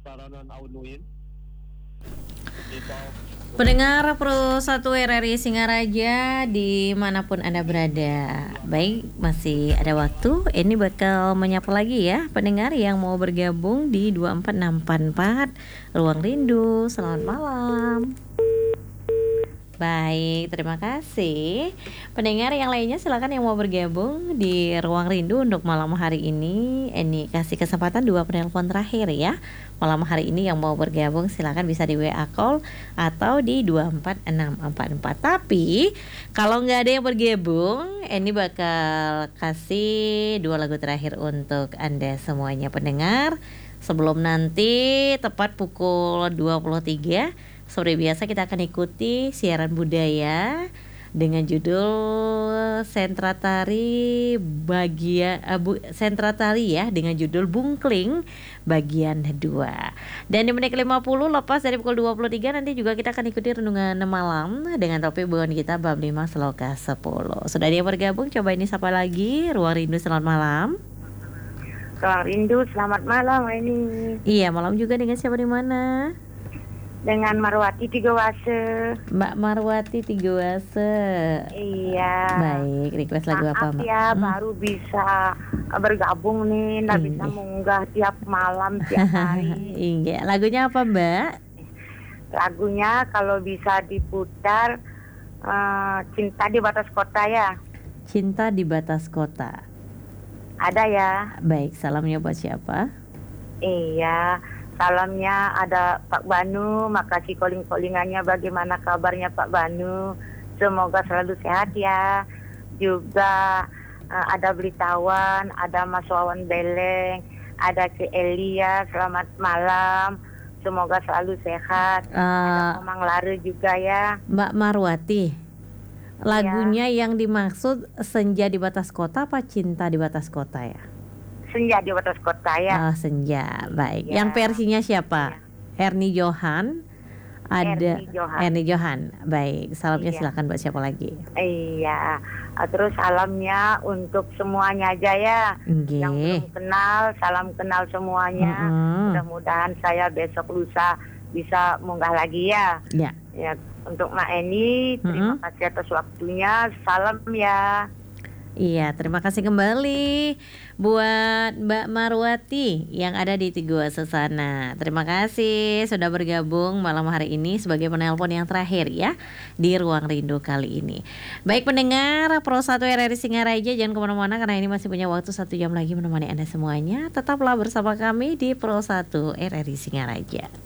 para non-aunuin. Dito, Pendengar Pro 1 RRI Singaraja dimanapun Anda berada. Baik, masih ada waktu. Ini bakal menyapa lagi ya pendengar yang mau bergabung di 24644 Ruang Rindu. Selamat malam. Baik, terima kasih. Pendengar yang lainnya silakan yang mau bergabung di Ruang Rindu untuk malam hari ini. Ini kasih kesempatan 2 penelpon terakhir ya. Malam hari ini yang mau bergabung silakan bisa di WA call atau di 24644. Tapi kalau nggak ada yang bergabung, ini bakal kasih 2 lagu terakhir untuk Anda semuanya pendengar. Sebelum nanti tepat pukul 23, seperti biasa kita akan ikuti siaran budaya dengan judul Sentra Tari Sentra Tari ya, dengan judul Bungkling bagian 2. Dan di menit 50 lepas dari pukul 23 nanti juga kita akan ikuti renungan malam dengan topik bukan kita bab 5 Sloka 10. Sudah dia bergabung, coba ini sapa lagi. Ruang Rindu, selamat malam. Ruang Rindu, selamat malam ini. Iya, malam juga dengan siapa di mana? Dengan Marwati Tigawase. Mbak Marwati Tigawase. Iya. Baik, request lagu apa Mbak? Ya, baru bisa bergabung nih, nggak bisa munggah tiap malam, tiap hari. Iya, lagunya apa Mbak? Lagunya kalau bisa diputar Cinta di Batas Kota ya. Cinta di Batas Kota. Ada ya. Baik, salamnya buat siapa? Iya. Salamnya ada Pak Banu, makasih calling-callingannya, bagaimana kabarnya Pak Banu, semoga selalu sehat ya. Juga ada Blitawan, ada Mas Wawan Beleng, ada Ci Elia, selamat malam, semoga selalu sehat. Ada Omang Lare juga ya. Mbak Marwati, lagunya yang dimaksud Senja di Batas Kota apa Cinta di Batas Kota ya? Senja di Batas Kota ya. Oh, Senja, baik. Ya. Yang versinya siapa? Ya. Ernie Johan. Ada Ernie Johan. Baik, salamnya silakan buat siapa lagi? Iya. Terus salamnya untuk semuanya aja ya. Yang belum kenal, salam kenal semuanya. Mudah-mudahan saya besok lusa bisa munggah lagi ya. Ya. Ya, untuk Mak Eni, terima kasih atas waktunya. Salam ya. Iya, terima kasih kembali buat Mbak Marwati yang ada di Tigawase sana. Terima kasih sudah bergabung malam hari ini sebagai penelpon yang terakhir ya di Ruang Rindu kali ini. Baik pendengar Pro 1 RRI Singaraja, jangan kemana-mana karena ini masih punya waktu 1 jam lagi menemani Anda semuanya. Tetaplah bersama kami di Pro 1 RRI Singaraja.